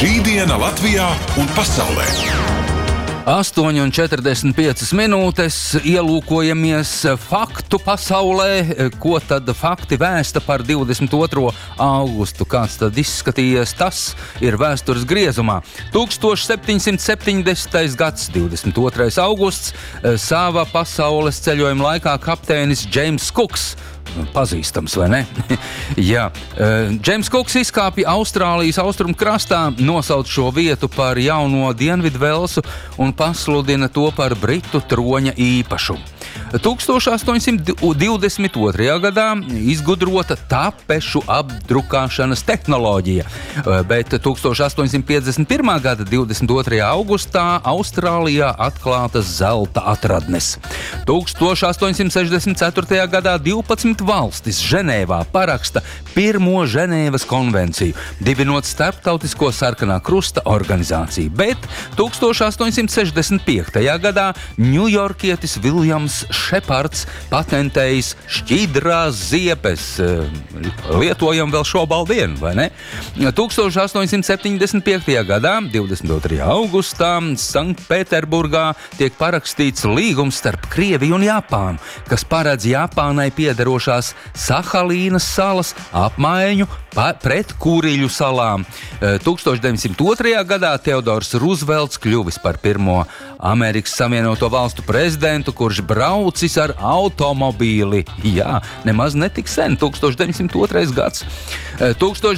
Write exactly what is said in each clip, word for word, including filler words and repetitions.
Šī diena Latvijā un pasaulē. astoņi un četrdesmit piecas minūtes ielūkojamies faktu pasaulē. Ko tad fakti vēsta par divdesmit otro augustu? Kāds tad izskatījies? Tas ir vēstures griezumā. tūkstoš septiņsimt septiņdesmitais gads, divdesmit otrais augusts. Sava pasaules ceļojuma laikā kapteinis Džeims Kuks. Pazīstams, vai ne? Jā. Džeims Kuks izkāpja Austrālijas austrumu krastā, nosauc šo vietu par jauno Dienvidvelsu un pasludina to par Britu troņa īpašumu. tūkstoš astoņsimt divdesmit otrajā gadā izgudrota tapešu apdrukāšanas tehnoloģija, bet tūkstoš astoņsimt piecdesmit pirmā gada divdesmit otrajā augustā Austrālijā atklātas zelta atradnes. tūkstoš astoņsimt sešdesmit ceturtajā gadā divpadsmit valstis Ženēvā paraksta pirmo Ženēvas konvenciju, dibinot starptautisko sarkanā krusta organizāciju, bet tūkstoš astoņsimt sešdesmit piektajā gadā ņujorkietis Viljams Šepards patentējis šķidrās ziepes. Lietojam vēl šobaldienu, vai ne? tūkstoš astoņsimt septiņdesmit piektajā gadā, divdesmit otrajā augustā, Sanktpēterburgā tiek parakstīts līgums starp Krieviju un Japānu, kas paredz Japānai piederošās Sahalīnas salas apmaiņu pret Kuriļu salām. tūkstoš deviņsimt otrajā gadā Teodors Ruzvelts kļuvis par pirmo Amerikas Savienoto Valstu prezidentu, kurš braucis ar automobīli. Jā, nemaz netik sen, tūkstoš deviņsimt otrais gads. tūkstoš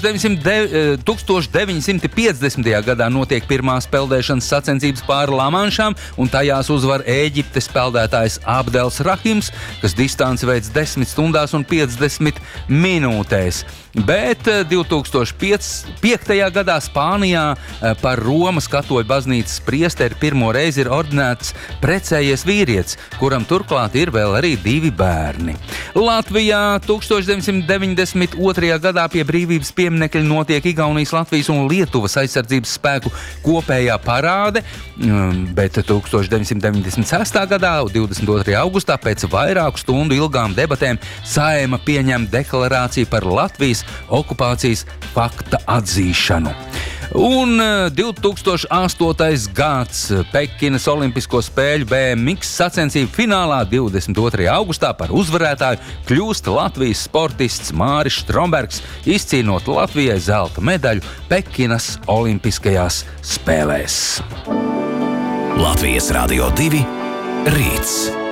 deviņsimt piecdesmitajā gadā notiek pirmās peldēšanas sacensības pāri Lamanšām, un tajās uzvar Ēģiptes peldētājs Abdels Rahims, kas distanci veids desmit stundās un piecdesmit minūtēs. Bet divtūkstoš piektajā gadā Spānijā par Romas katoļu baznīcas priesteri pirmo reizi ir ordinēts precējies vīrietis, kuram turklāt ir vēl arī divi bērni. Latvijā tūkstoš deviņsimt deviņdesmit otrajā gadā pie brīvības pieminekļa notiek Igaunijas, Latvijas un Lietuvas aizsardzības spēku kopējā parāde, bet tūkstoš deviņsimt deviņdesmit sestā gadā, divdesmit otrajā augustā, pēc vairāku stundu ilgām debatēm Saeima pieņem deklarāciju par Latvijas okupācijas fakta atzīšanu. Un divtūkstoš astotais gads Pekinas Olimpisko spēļu B M X sacensību finālā divdesmit otrajā augustā par uzvarētāju kļūst Latvijas sportists Māris Strombergs, izcīnot Latvijai zelta medaļu Pekinas Olimpiskajās spēlēs. Latvijas Radio divi rīts.